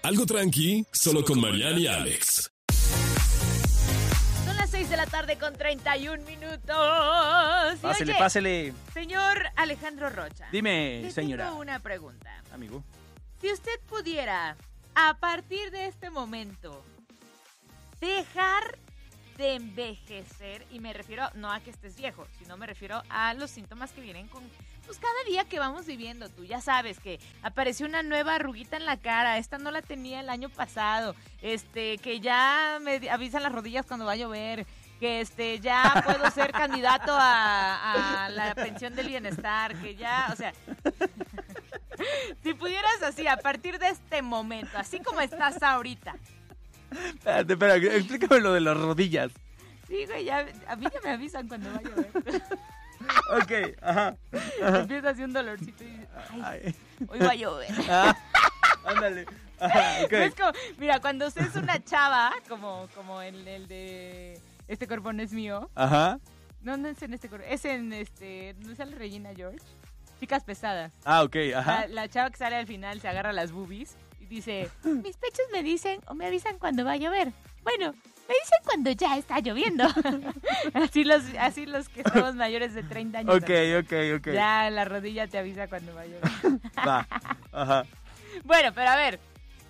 Algo tranqui, solo con Mariana y Alex. Son las 6 de la tarde con 31 minutos. Pásele, Oye, pásele. señor Alejandro Rocha. Dime, le señora. tengo una pregunta. Amigo. Si usted pudiera, a partir de este momento, dejar de envejecer, y me refiero no a que estés viejo, sino me refiero a los síntomas que vienen con, pues cada día que vamos viviendo. Tú ya sabes que apareció una nueva arruguita en la cara, esta no la tenía el año pasado, que ya me avisan las rodillas cuando va a llover, que ya puedo ser candidato a la pensión del bienestar, que ya, o sea, si pudieras así, a partir de este momento, así como estás ahorita. Espera, explícame lo de las rodillas. Sí, güey, ya, a mí ya me avisan cuando va a llover. Ok, ajá. Empieza así un dolorcito y dices, ay, hoy va a llover. Ándale. Ajá, ok. Es como, mira, cuando usted es una chava, como el de Este cuerpo no es mío. Ajá. No es en este cuerpo, es en ¿dónde sale Regina George? Chicas pesadas. Ah, ok, ajá. La chava que sale al final se agarra las boobies y dice, mis pechos me dicen o me avisan cuando va a llover. Bueno, me dicen cuando ya está lloviendo. así los que somos mayores de 30 años. Ok. Ya la rodilla te avisa cuando va a llover. Va, ajá. Bueno, pero a ver,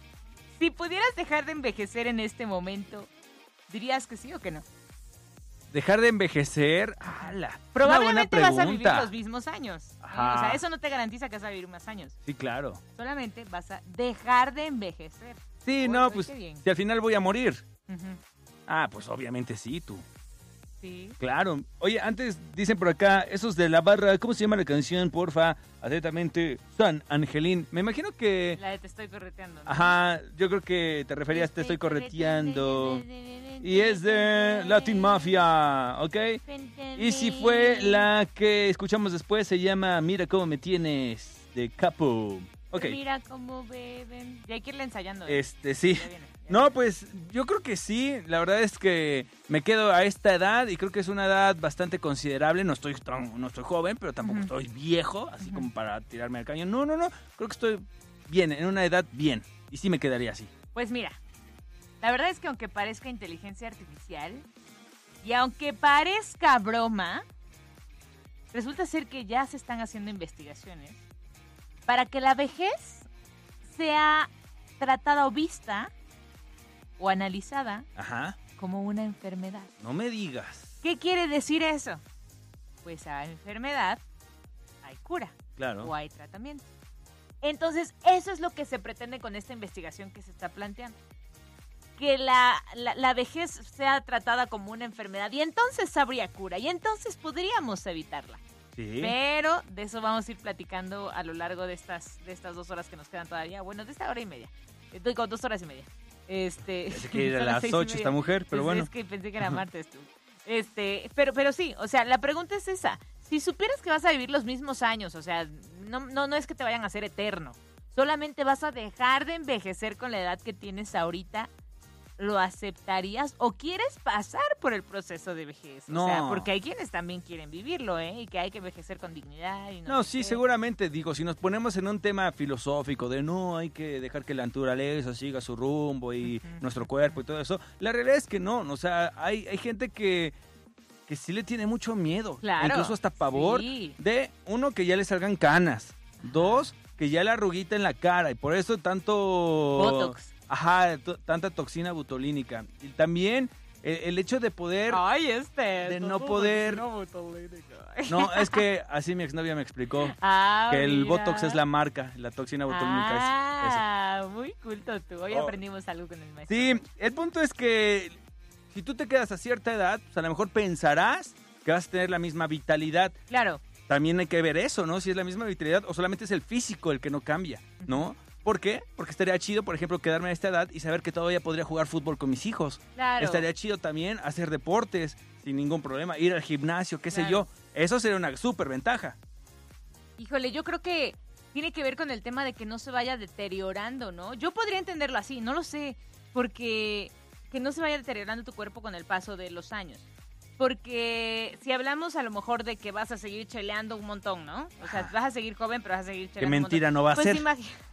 si pudieras dejar de envejecer en este momento, ¿dirías que sí o que no? Dejar de envejecer, ala. Probablemente una buena vas a vivir pregunta. los mismos años. Ajá. O sea, eso no te garantiza que vas a vivir más años. Sí, claro. Solamente vas a dejar de envejecer. Sí, Oye, no, pues, qué bien. si al final voy a morir. Ujú. Ah, pues obviamente sí, tú. Sí. Claro. Oye, antes dicen por acá, esos de la barra, ¿cómo se llama la canción? Porfa, atentamente, San Angelín. Me imagino que... La de te estoy correteando, ¿no? Ajá, yo creo que te referías, te estoy correteando. Y es de Latin Mafia, ¿ok? Y si fue la que escuchamos después, se llama Mira cómo me tienes, de Capo. Ok. Mira cómo beben. Y hay que irle ensayando. Sí. Ya viene. No, pues yo creo que sí. La verdad es que me quedo a esta edad y creo que es una edad bastante considerable. No estoy joven, pero tampoco estoy viejo, así como para tirarme al cañón. No. Creo que estoy bien, en una edad bien. Y sí me quedaría así. Pues mira, la verdad es que aunque parezca inteligencia artificial y aunque parezca broma, resulta ser que ya se están haciendo investigaciones para que la vejez sea tratada o vista o analizada Ajá. como una enfermedad. No me digas. ¿Qué quiere decir eso? Pues a enfermedad hay cura Claro. o hay tratamiento. Entonces, eso es lo que se pretende con esta investigación que se está planteando. Que la vejez sea tratada como una enfermedad y entonces habría cura y entonces podríamos evitarla. Sí. Pero de eso vamos a ir platicando a lo largo de estas 2 horas que nos quedan todavía. Bueno, de esta hora y media. Estoy con 2 horas y media. Pensé que era son a las 6:30. 8 esta mujer, pero Pues bueno. Es que pensé que era martes tú. Pero sí, o sea, la pregunta es esa. Si supieras que vas a vivir los mismos años, o sea, no es que te vayan a hacer eterno. Solamente vas a dejar de envejecer con la edad que tienes ahorita. ¿Lo aceptarías o quieres pasar por el proceso de vejez? No. O sea, porque hay quienes también quieren vivirlo, ¿eh? Y que hay que envejecer con dignidad. Y No, sé sí, qué. seguramente, digo, si nos ponemos en un tema filosófico de no, hay que dejar que la naturaleza siga su rumbo y nuestro cuerpo y todo eso, la realidad es que no, o sea, hay gente que sí le tiene mucho miedo, Claro, incluso hasta pavor, sí. de uno, que ya le salgan canas, dos, que ya la arruguita en la cara y por eso tanto... Botox. Ajá, tanta toxina botulínica. Y también el hecho de poder... Ay, de no poder... No, es que así mi exnovia me explicó. Que el mira. Botox es la marca, la toxina botulínica es eso. Muy culto tú. Hoy Oh. aprendimos algo con el maestro. Sí, el punto es que si tú te quedas a cierta edad, pues a lo mejor pensarás que vas a tener la misma vitalidad. Claro. También hay que ver eso, ¿no? Si es la misma vitalidad o solamente es el físico el que no cambia, ¿no? ¿Por qué? Porque estaría chido, por ejemplo, quedarme a esta edad y saber que todavía podría jugar fútbol con mis hijos. Claro. Estaría chido también hacer deportes sin ningún problema, ir al gimnasio, qué sé Claro. yo. Eso sería una súper ventaja. Híjole, yo creo que tiene que ver con el tema de que no se vaya deteriorando, ¿no? Yo podría entenderlo así, no lo sé, porque que no se vaya deteriorando tu cuerpo con el paso de los años. Porque si hablamos a lo mejor de que vas a seguir cheleando un montón, ¿no? O sea, vas a seguir joven, pero vas a seguir cheleando Qué un mentira montón. no va a Pues ser.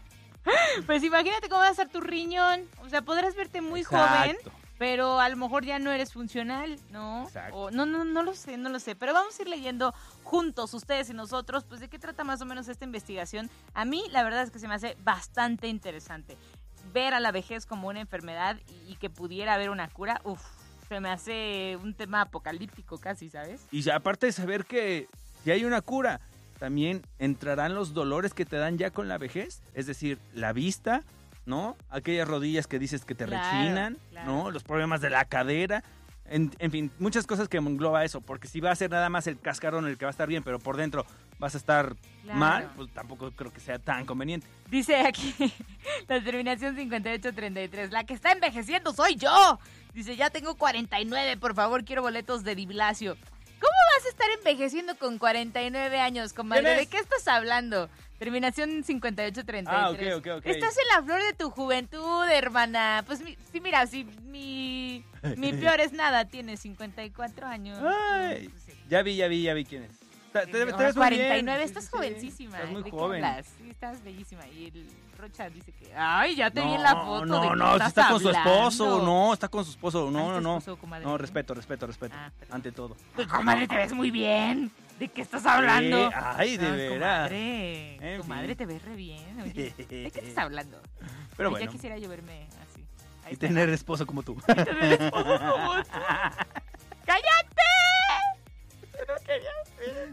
Pues imagínate cómo va a estar tu riñón. O sea, podrás verte muy joven, pero a lo mejor ya no eres funcional, ¿no? Exacto. O, no lo sé. Pero vamos a ir leyendo juntos, ustedes y nosotros, pues de qué trata más o menos esta investigación. A mí, la verdad es que se me hace bastante interesante. Ver a la vejez como una enfermedad y que pudiera haber una cura, se me hace un tema apocalíptico casi, ¿sabes? Y ya, aparte de saber que si hay una cura, también entrarán los dolores que te dan ya con la vejez. Es decir, la vista, ¿no? Aquellas rodillas que dices que te rechinan, ¿no? Los problemas de la cadera. En fin, muchas cosas que engloba eso. Porque si va a ser nada más el cascarón el que va a estar bien, pero por dentro vas a estar mal, pues tampoco creo que sea tan conveniente. Dice aquí la terminación 5833. La que está envejeciendo soy yo. Dice, ya tengo 49, por favor, quiero boletos de Diblacio. ¿Cómo vas a estar envejeciendo con 49 años, comadre? ¿De qué estás hablando? Terminación 5833. Ah, ok. Estás en la flor de tu juventud, hermana. Pues sí, mira, si mi peor es nada, tiene 54 años. Ay, pues, sí. Ya vi quién es. Te ves muy 49, bien. estás Sí. jovencísima. Estás muy ¿De qué joven. hablas? Sí, estás bellísima. Y el Rocha dice que, ay, ya te vi en la foto. No, está con su esposo. No, está con su esposo. No. Esposo, comadre. No, respeto. Ah, Ante todo. Pues, comadre, te ves muy bien. ¿De qué estás hablando? Ay, de veras. Comadre, te ves re bien. Oye, ¿de qué estás hablando? Pero Ay, bueno. Ya quisiera yo verme así. Ahí Y está. tener esposo como tú. Tener esposo como tú. ¡Cállate! No quería ver.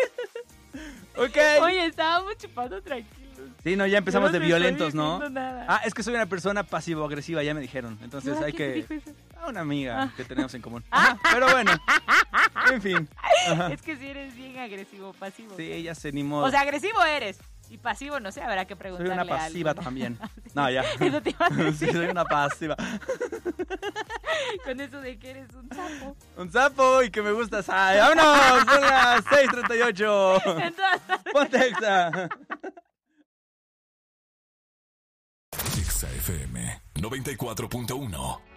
Ok. Oye, estábamos chupando tranquilos. Sí, no, ya empezamos Yo de no te estoy violentos, ¿no? diciendo nada. Ah, es que soy una persona pasivo-agresiva, ya me dijeron. Entonces hay ¿Quién que... te dijo eso? Una amiga que tenemos en común. Ajá, pero bueno. En fin. Ajá. Es que si eres bien agresivo, pasivo. Sí, ella se ni modo. O sea, agresivo eres. Y pasivo, no sé, habrá que Soy preguntarle una a pasiva alguien. también. No, ya. Eso te iba a decir. Sí, soy una pasiva. Con eso de que eres un sapo. Un sapo y que me gustas. ¡Ay, vámonos! Son las 6:38. Entonces, Ponte Exa. Exa FM 94.1.